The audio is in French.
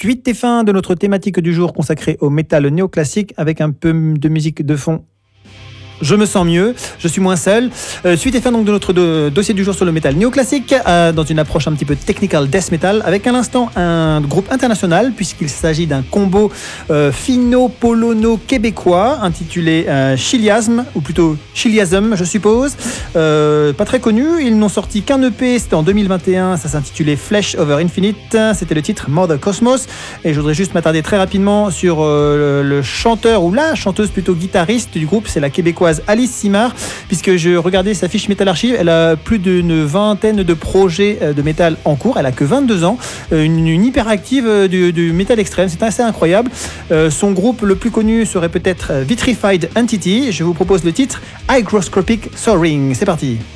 Suite et fin de notre thématique du jour consacrée au métal néoclassique avec un peu de musique de fond. Je me sens mieux, je suis moins seul. Suite et fin donc de notre dossier du jour sur le métal néoclassique, dans une approche un petit peu technical death metal, avec à l'instant un groupe international, puisqu'il s'agit d'un combo finno-polono-québécois intitulé Chiliasm, ou plutôt Chiliasm, je suppose. Pas très connu, ils n'ont sorti qu'un EP, c'était en 2021, ça s'intitulait Flesh Over Infinite, c'était le titre Mother Cosmos. Et je voudrais juste m'attarder très rapidement sur le chanteur, ou la chanteuse plutôt guitariste du groupe, c'est la québécoise Alice Simard, puisque je regardais sa fiche Metal Archive, elle a plus d'une vingtaine de projets de métal en cours, elle a que 22 ans, une hyperactive du métal extrême, c'est assez incroyable. Son groupe le plus connu serait peut-être Vitrified Entity. Je vous propose le titre Hygroscopic Soaring, c'est parti.